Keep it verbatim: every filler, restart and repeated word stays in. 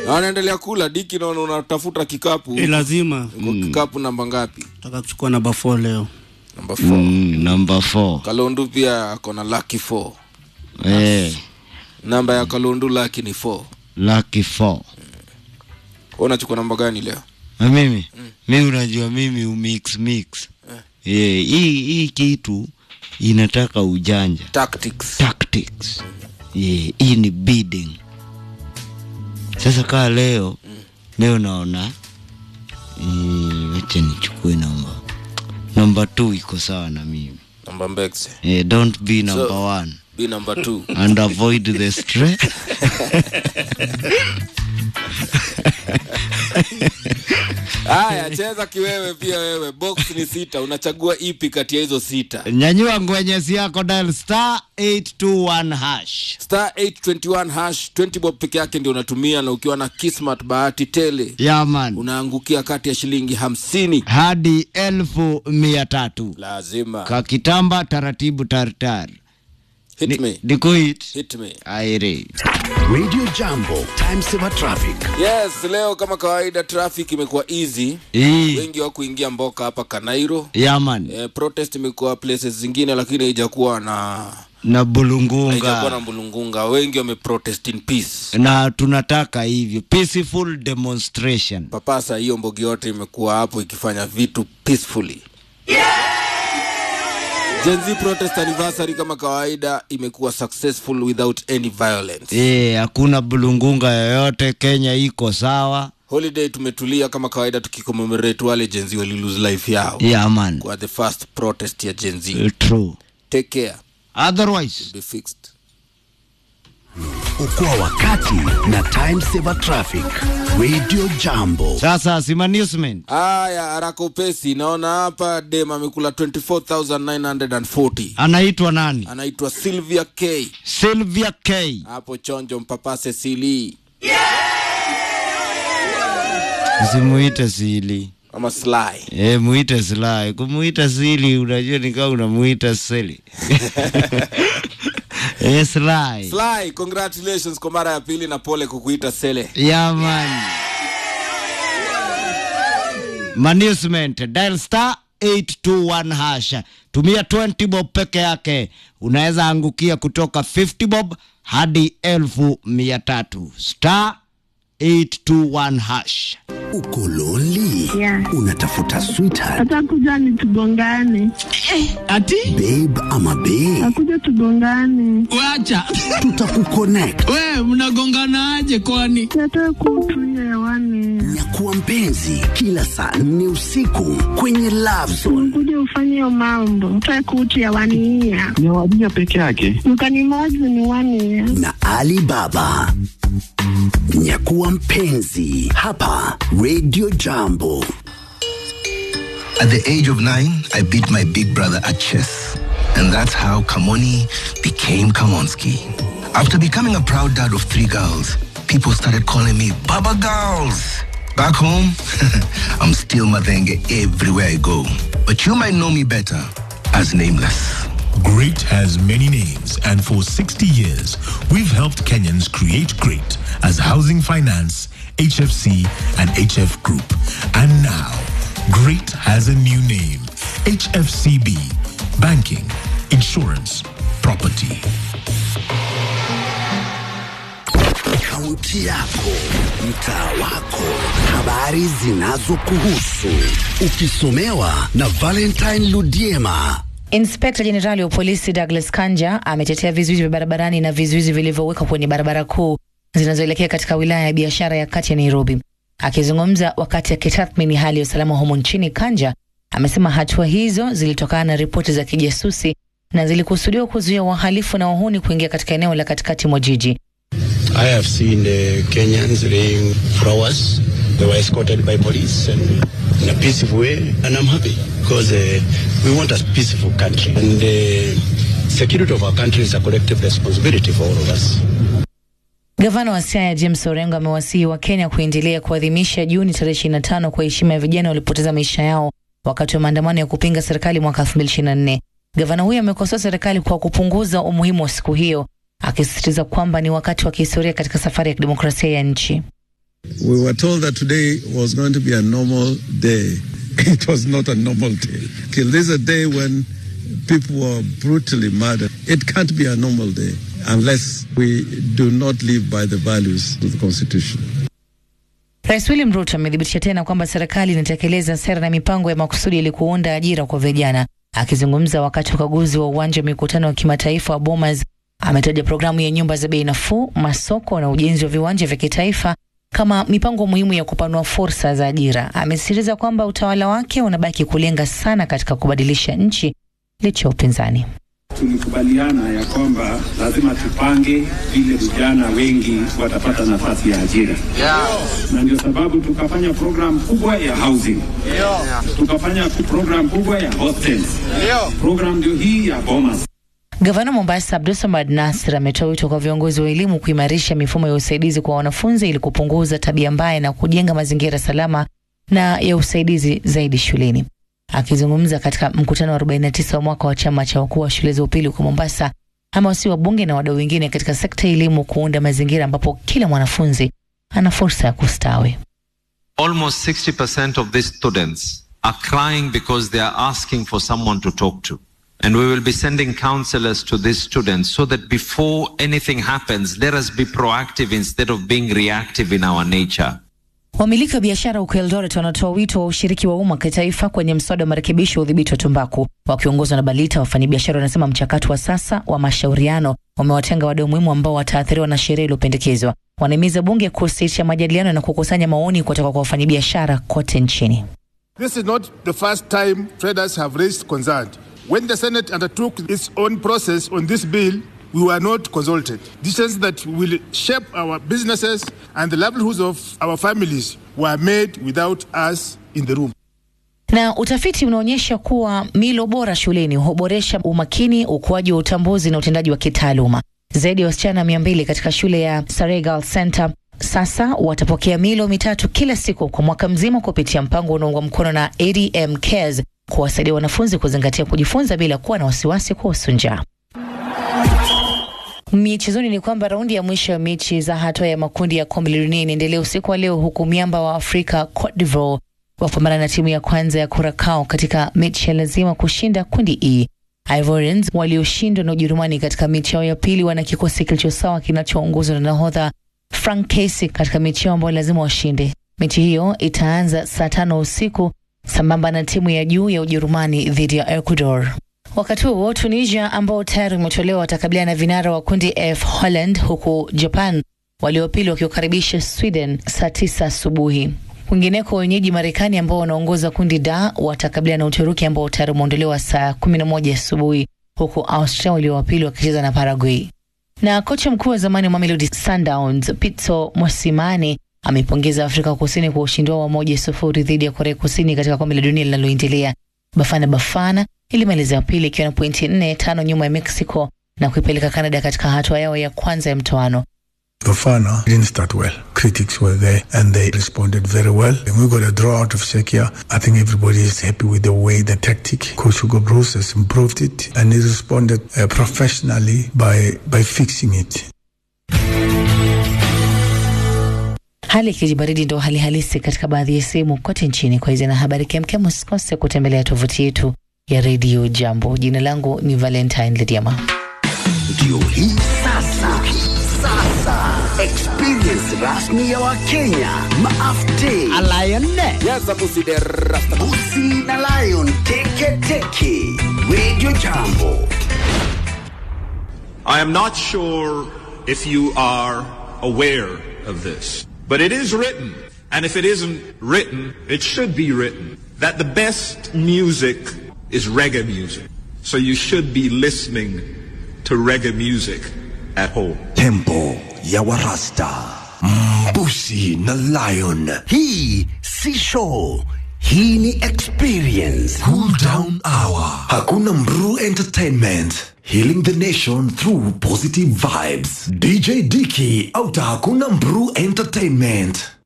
Anaendelea kula Diki na unatafuta kikapu. Eh, lazima. Mm. Kikapu namba ngapi? Nataka kuchukua namba four leo. Number four. Mm, number four. Kalondu pia ako na lucky four. Eh. Namba ya Kalondu lucky ni four. Lucky four. Unachukua namba gani leo? Na mimi? Mm. Mimi unajua mimi umix mix. Eh. Eh, hii hii kitu inataka ujanja. Tactics. Tactics. Eh, hii ni bidding. Sasa kaa leo, mm. leo naona eh, wacha nichukue namba. Number two iko sawa na mimi. Number Mbekse. Eh, don't be number so, one. Be number two. And avoid the stress. Aya, cheza kiwewe pia wewe. Box ni sita. Unachagua ipi kati ya hizo sita? Nyanyua ngwenyesi yako dial star eight two one hash. Star eight two one hash. twenty bob peke yake ndio unatumia, na ukiwa na Kismat bahati tele. Yeah, man. Unaangukia kati ya shilingi hamsini hadi elfu mia tatu. Lazima. Kakitamba taratibu tartar. Hit Ni, me. Diko hit. Hit me. Aire. Radio Jambo, time saver traffic. Yes, leo kama kawaida traffic imekuwa easy. Ii. Wengi wa kuingia mboka hapa Kanairo. Yeah, man. Eh, protest imekuwa places zingine lakini haijakuwa na na bulungunga. Haijakuwa na bulungunga. Wengi wame protest in peace. Na tunataka hivyo. Peaceful demonstration. Papasa hiyo mbogi yote imekuwa hapo ikifanya vitu peacefully. Yeah! Gen Z protest anniversary kama kawaida imekuwa successful without any violence. Eh, hakuna bulungunga yoyote, Kenya iko sawa. Holiday tumetulia kama kawaida tukicommemorate wale Gen Z wali lose life yao. Yeah, man. Kwa the first protest ya Gen Z. Uh, true. Take care. Otherwise be fixed. Ukua wakati na time saver traffic. Radio Jambo. Sasa simanagement. Aya, haraka upesi. Naona hapa dem amekula twenty-four thousand nine hundred forty. Anaitwa nani? Anaitwa Sylvia K. Sylvia K. Hapo chonjo mpapase Sili. Yeah! Usimuite Sili. Ama Sly. Eh, muite Sly. Kumuita Sili unajua ni kama unamuita Sili. Eh, Sly. Sly, congratulations kwa mara ya pili na pole kukuita Sele. Yeah, man. Management dial star eight two one hash. Tumia twenty bob peke yake. Unaweza angukia kutoka fifty bob hadi elfu mia tatu. Star eight two one hash. Uko lonely? Yeah. Unatafuta sweetheart? Atakuja ni tugongane. Eh, ati? Babe ama babe? Akuja tugongane. Wacha. Tutakuconnect. We, mnagongana aje kwani? Nataka kutulia hewani. Nyakuwa mpenzi kila saa nne usiku kwenye Love Zone. Kuja ufanye hiyo mambo. Nataka kutulia hewani. Ni wajia peke yake. Mkanimozi ni wani. Na Alibaba. Nyakuwa mpenzi hapa Radio Jambo. At the age of nine, I beat my big brother at chess. And that's how Kamoni became Kamonski. After becoming a proud dad of three girls, people started calling me Baba Girls. Back home, I'm still Madenge everywhere I go. But you might know me better as Nameless. Great has many names, and for sixty years, we've helped Kenyans create great as Housing Finance, H F C, and H F Group. And now, great has a new name, H F C B, Banking, Insurance, Property. Kaunti yako, mtaa wako, habari zinazokuhusu, ukisomewa na Valentine Ludiema. Inspector General wa polisi Douglas Kanja ametetea vizuizi vya barabarani na vizuizi vilivyowekwa kwenye barabara kuu zinazoelekea katika wilaya ya biashara ya kati ya Nairobi. Akizungumza wakati akitathmini hali ya usalama humo nchini, Kanja amesema hatua hizo zilitokana na ripoti za kijasusi na zilikusudiwa kuzuia wahalifu na wahuni kuingia katika eneo la katikati mwa jiji. I have seen the Kenyans laying flowers. They were escorted by police and in a peaceful way, and I'm happy because uh, we want a peaceful country, and the security of our country is a collective responsibility for all of us. Gavana wa Siaya James Orengo amewasihi wa Kenya kuendelea kuadhimisha Juni tarehe ishirini na tano kwa heshima ya vijana walipoteza maisha yao wakati wa maandamano ya kupinga serikali mwaka elfu mbili ishirini na nne. Gavana huyo amekosoa serikali kwa kupunguza umuhimu wa siku hiyo, akisisitiza kwamba ni wakati wa kihistoria katika safari ya kidemokrasia ya nchi. We were told that today was going to be a normal day. It was not a normal day. Okay, this is a day when people were brutally murdered. It can't be a normal day unless we do not live by the values of the Constitution. Rais William Ruto amethibitisha tena kwamba serikali inatekeleza sera na mipango ya makusudi ili kuunda ajira kwa vijana. Akizungumza wakati wa ukaguzi wa uwanja wa mikutano wa kimataifa wa Bomas, ametaja programu ya nyumba za bei nafuu, masoko na ujenzi wa viwanja vya kitaifa kama mipango muhimu ya kupanua fursa za ajira. Amesisitiza kwamba utawala wake unabaki kulenga sana katika kubadilisha nchi licha ya upinzani. Tulikubaliana ya kwamba lazima tupange vile vijana wengi watapata nafasi ya ajira. Yeah. Na ndio sababu tukafanya program kubwa ya housing. Yeah. Tukafanya program kubwa ya hostels. Yeah. Program ndio hii ya Bomas. Gavana Mombasa Abdulsamad Nasir ametoa wito kwa viongozi wa elimu kuimarisha mifumo ya usaidizi kwa wanafunzi ili kupunguza tabia mbaya na kujenga mazingira salama na ya usaidizi zaidi shuleni. Akizungumza katika mkutano wa arobaini na tisa wa mwaka wa chama cha wakuu wa shule za upili huko Mombasa, amewasihi wabunge na wadau wengine katika sekta ya elimu kuunda mazingira ambapo kila mwanafunzi ana fursa ya kustawi. Almost sixty percent of these students are crying because they are asking for someone to talk to. And we will be sending counselors to these students so that before anything happens, let us be proactive instead of being reactive in our nature. Wamiliki wa biashara huko Eldoret wanatoa wito wa ushiriki wa umma kitaifa kwenye mswada wa marekebisho wa udhibiti wa tumbaku. Wakiongozwa na Balita, wafanyabiashara wanasema mchakato wa sasa wa mashauriano wamewatenga wadau muhimu ambao wataathiriwa na sheria iliyopendekezwa. Wanahimiza bunge kusitisha majadiliano na kukusanya maoni kutoka kwa wafanyabiashara kote nchini. This is not the first time traders have raised concern. When the Senate undertook its own process on this bill, we were not consulted. Decisions that will shape our businesses and the livelihoods of our families were made without us in the room. Na utafiti unaonyesha kuwa milo bora shuleni huboresha umakini, ukuaji wa utambuzi na utendaji wa kitaaluma. Zaidi ya wasichana mia mbili katika shule ya Saregal Center sasa watapokea milo mitatu kila siku kwa mwaka mzima kupitia mpango unaoungwa mkono na A D M Cares, kuwasaidia wanafunzi kuzingatia kujifunza bila kuwa na wasiwasi kuhusu njaa. Michezoni ni kwamba raundi ya mwisho ya mechi za hatua ya makundi ya kombe la dunia inaendelea usiku wa leo, huku miamba wa Afrika Cote d'Ivoire wapambana na timu ya kwanza ya Curacao katika mechi ya lazima kushinda kundi E. Ivorians walioshindwa na Ujerumani katika mechi yao ya pili wana kikosi kilichosawa kinachoongozwa na nahodha Frank Casey katika mechi yao ambayo lazima washinde. Mechi hiyo itaanza saa tano usiku sambamba na timu ya juu ya Ujerumani dhidi ya Ecuador. Wakati huo Tunisia ambao tayari umetolewa watakabiliana na vinara wa kundi F Holland, huku Japan waliopili wakikaribisha Sweden saa tisa asubuhi. Kwingineko wenyeji Marekani ambao wanaongoza kundi D watakabiliana na Uturuki ambao tayari umeondolewa saa kumi na moja asubuhi, huku Austria waliopili wakicheza na Paraguay. Na kocha mkuu wa zamani wa Mamelodi Sundowns Pitso Mosimane amepongeza Afrika Kusini kwa ushindi wa moja sufuri dhidi ya Korea Kusini katika kombe la dunia linaloendelea. Bafana Bafana ilimaliza ya pili ikiwa na pointi nne tano nyuma ya Mexico na kuipeleka Canada katika hatua yao ya kwanza ya mtoano. Bafana didn't start well. Critics were there and they responded very well. And we got a draw out of Czechia. I think everybody is happy with the way the tactic. Coach Hugo Bruce has improved it and he responded uh, professionally by, by fixing it. Hali kijibaridi ndo hali halisi katika baadhi ya sehemu kote nchini. Kwa hizo na habari kemkem, msikose kutembelea tovuti yetu ya Radio Jambo. Jina langu ni Valentine Lediama. Ndio hii sasa. Sasa experience rasmi ya Wakenya maafte Alayone Yes, Abusi de Rasta Busi na Lion teke teke Radio Jambo. I am not sure if you are aware of this, but it is written, and if it isn't written, it should be written, that the best music is reggae music. So you should be listening to reggae music at home. Tempo ya Warasta, Busi na Lion. Hii si show, hii ni experience. Cool down hour. Hakuna Mru Entertainment, healing the nation through positive vibes. D J Dicky, auta Hakuna Mru Entertainment.